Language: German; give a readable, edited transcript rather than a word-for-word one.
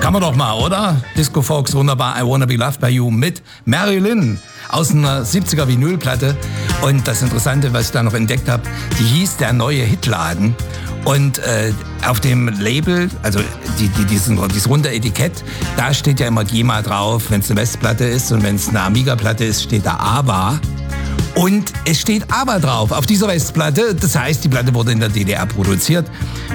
Kann man doch mal, oder? Disco Fox, wunderbar, I Wanna Be Loved by You mit Marilyn aus einer 70er Vinylplatte. Und das Interessante, was ich da noch entdeckt habe, die hieß Der neue Hitladen. Und auf dem Label, also dieses runde Etikett, da steht ja immer GEMA drauf, wenn es eine Westplatte ist, und wenn es eine Amiga-Platte ist, steht da ABBA. Und es steht ABBA drauf auf dieser Westplatte. Das heißt, die Platte wurde in der DDR produziert.